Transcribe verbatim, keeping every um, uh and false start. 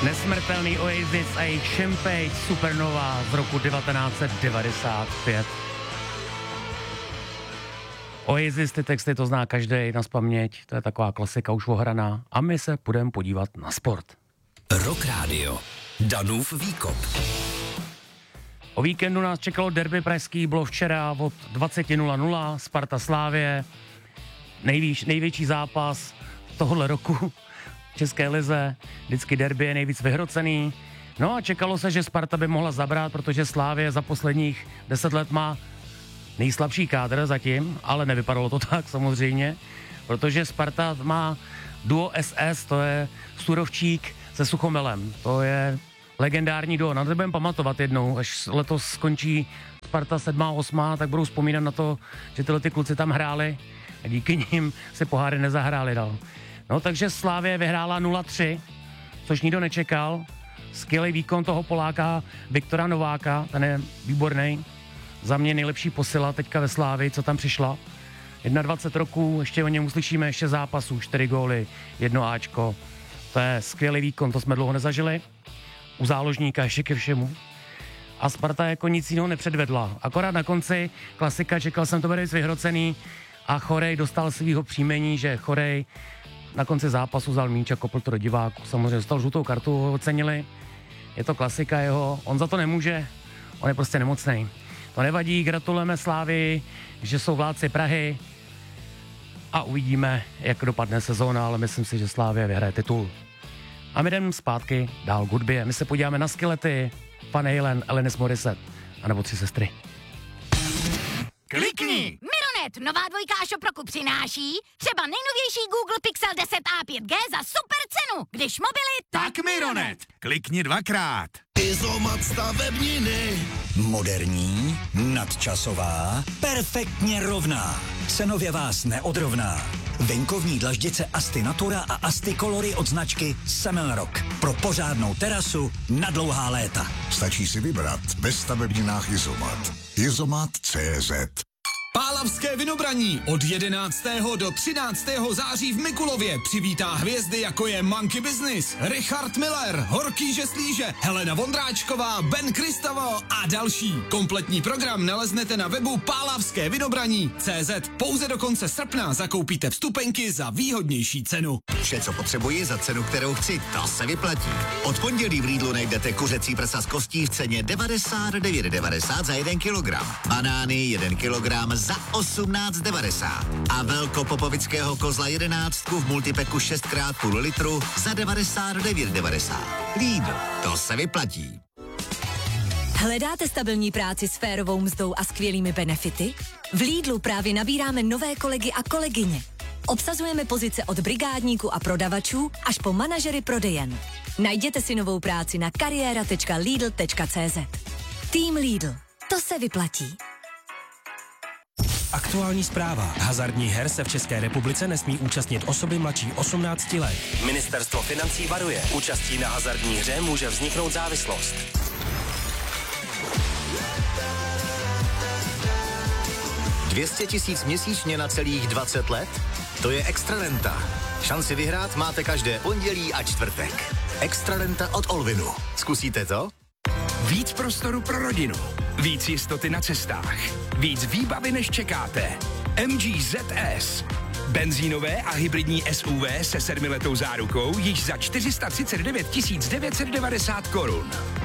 Nesmrtelný Oasis a jejich Champagne Supernova z roku devatenáct set devadesát pět. Oasis, ty texty to zná každý nazpaměť, to je taková klasika už ohraná. A my se půjdeme podívat na sport. Rock Radio. Danův výkop. O víkendu nás čekalo derby pražský, bylo včera od dvacet nula nula, Sparta Slavie, nejvíš, největší zápas tohohle roku v České lize, vždycky derby je nejvíc vyhrocený. No a čekalo se, že Sparta by mohla zabrat, protože Slavie za posledních deset let má nejslabší kádr zatím, ale nevypadalo to tak samozřejmě, protože Sparta má duo S S, to je Surovčík se Suchomelem, to je legendární duo, na to budeme pamatovat jednou, až letos skončí Sparta sedmá, osmá, tak budou vzpomínat na to, že tyhle ty kluci tam hráli a díky nim se poháry nezahráli dál. No takže Slavie vyhrála nula tři, což nikdo nečekal, skvělý výkon toho Poláka Viktora Nováka, ten je výborný, za mě nejlepší posila teďka ve Slávii, co tam přišla. dvacet jedna roků, ještě o něm uslyšíme ještě zápasů, čtyři góly, jedno áčko, to je skvělý výkon, to jsme dlouho nezažili. U záložníka ještě ke všemu. A Sparta jako nic jiného nepředvedla. Akorát na konci klasika, čekal jsem to bude vyhrocený a Chorej dostal svýho příjmení, že Chorej na konci zápasu vzal míč a kopl to do diváku. Samozřejmě dostal žlutou kartu, ho ocenili. Je to klasika jeho, on za to nemůže, on je prostě nemocnej. To nevadí, gratulujeme Slávii, že jsou vládci Prahy a uvidíme, jak dopadne sezóna, ale myslím si, že Slávie vyhraje titul. A my jdeme zpátky dál k hudbě. My se podíváme na Skelety, Van Halen, Alanis Morissette, anebo Tři sestry. Klikni! Mironet, nová dvojka Ashop roku přináší třeba nejnovější Google Pixel deset a pět G za super cenu. Když mobily, tak Mironet. Klikni dvakrát. Izomat stavebniny. Moderní, nadčasová, perfektně rovná. Cenově vás neodrovná. Venkovní dlaždice Asti Natura a Asti Colory od značky Semelrock. Pro pořádnou terasu na dlouhá léta. Stačí si vybrat ve stavebninách Izomat. Izomat tečka cé zet. Pálavské vinobraní od jedenáctého do třináctého září v Mikulově přivítá hvězdy, jako je Monkey Business, Richard Miller, Horký Žeslíže, Helena Vondráčková, Ben Kristavo a další. Kompletní program naleznete na webu pálavské vinobraní tečka cé zet. Pouze do konce srpna zakoupíte vstupenky za výhodnější cenu. Vše, co potřebuji za cenu, kterou chci, to se vyplatí. Od pondělí v Lidlu najdete kuřecí prsa z kostí v ceně devadesát devět devadesát za jeden kilogram. Banány jeden kilogram za osmnáct devadesát. A velkopopovického kozla jedenáctku v multipeku šest krát půl litru za devadesát devět devadesát. Lidl, to se vyplatí. Hledáte stabilní práci s férovou mzdou a skvělými benefity? V Lidlu právě nabíráme nové kolegy a kolegyně. Obsazujeme pozice od brigádníků a prodavačů až po manažery prodejen. Najděte si novou práci na kariéra tečka lidl tečka cé zet. Tým Lidl. To se vyplatí. Aktuální zpráva. Hazardních her se v České republice nesmí účastnit osoby mladší osmnácti let. Ministerstvo financí varuje. Účastí na hazardní hře může vzniknout závislost. dvě stě tisíc měsíčně na celých dvacet let? To je Extrarenta. Šanci vyhrát máte každé pondělí a čtvrtek. Extrarenta od Olvinu. Zkusíte to? Víc prostoru pro rodinu. Víc jistoty na cestách. Víc výbavy, než čekáte. M G Z S. Benzínové a hybridní S U V se sedmiletou zárukou již za čtyři sta třicet devět tisíc devět set devadesát korun.